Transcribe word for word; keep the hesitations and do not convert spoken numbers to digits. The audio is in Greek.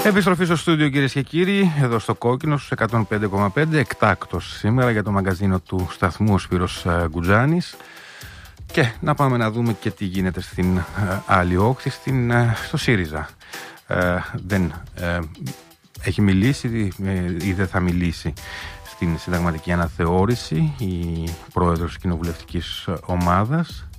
Επιστροφή στο στούντιο, κυρίες και κύριοι, εδώ στο Κόκκινο στους εκατόν πέντε κόμμα πέντε, εκτάκτος σήμερα για το μαγκαζίνο του σταθμού, ο Σπύρος Γκουτζάνης. Και να πάμε να δούμε και τι γίνεται στην ε, άλλη όχθη, στην, ε, στο ΣΥΡΙΖΑ. Ε, δεν ε, έχει μιλήσει ε, ή δεν θα μιλήσει στην συνταγματική αναθεώρηση η πρόεδρος της κοινοβουλευτικής ομάδας.